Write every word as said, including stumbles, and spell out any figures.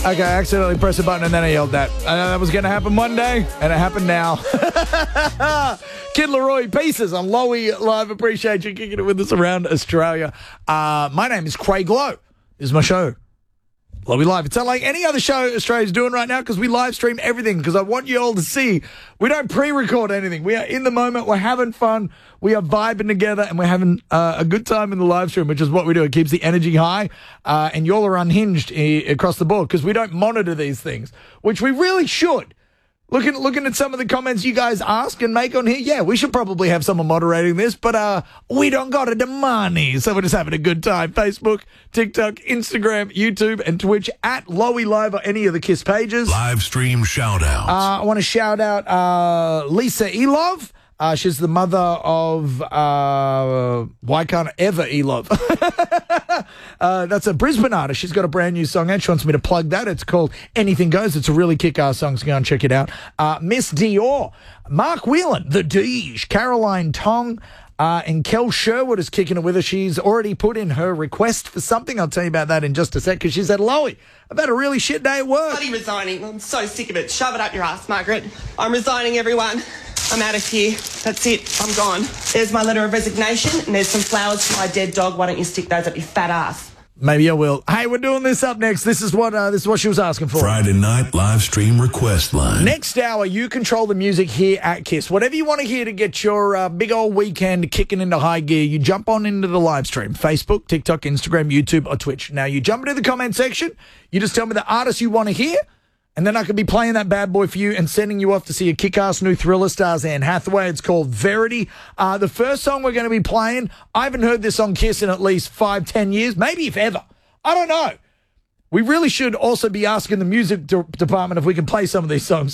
Okay, I accidentally pressed a button and then I yelled that. I know that was going to happen one day, and it happened now. Kid Laroi, pieces. I'm Lowy Live. Appreciate you kicking it with us around Australia. Uh, my name is Craig Lowe. This is my show. Lowy Live. It's not like any other show Australia's doing right now because we live stream everything because I want you all to see we don't pre-record anything. We are in the moment. We're having fun. We are vibing together and we're having uh, a good time in the live stream, which is what we do. It keeps the energy high uh, and y'all are unhinged uh, across the board because we don't monitor these things, which we really should. Looking looking at some of the comments you guys ask and make on here, yeah, we should probably have someone moderating this, but uh, we don't got the money, so we're just having a good time. Facebook, TikTok, Instagram, YouTube, and Twitch at Lowy Live or any of the KISS pages. Live stream shout-outs. Uh, I want to shout out uh, Lisa Elov. Uh, she's the mother of, uh, why can't I ever Elov? uh, that's a Brisbane artist. She's got a brand new song and she wants me to plug that. It's called Anything Goes. It's a really kick-ass song, so go and check it out. Uh, Miss Dior, Mark Whelan, The Deej, Caroline Tong, uh, and Kel Sherwood is kicking it with her. She's already put in her request for something. I'll tell you about that in just a sec because she said, Lowy, I've had a really shit day at work. Bloody resigning. I'm so sick of it. Shove it up your ass, Margaret. I'm resigning, everyone. I'm out of here. That's it. I'm gone. There's my letter of resignation, and there's some flowers for my dead dog. Why don't you stick those up your fat ass? Maybe I will. Hey, we're doing this up next. This is what uh, this is what she was asking for. Friday night live stream request line. Next hour, you control the music here at KISS. Whatever you want to hear to get your uh, big old weekend kicking into high gear, you jump on into the live stream. Facebook, TikTok, Instagram, YouTube, or Twitch. Now, you jump into the comment section. You just tell me the artist you want to hear. And then I could be playing that bad boy for you and sending you off to see a kick-ass new thriller stars Anne Hathaway. It's called Verity. Uh, the first song we're going to be playing, I haven't heard this on KISS in at least five, ten years, maybe if ever. I don't know. We really should also be asking the music de- department if we can play some of these songs.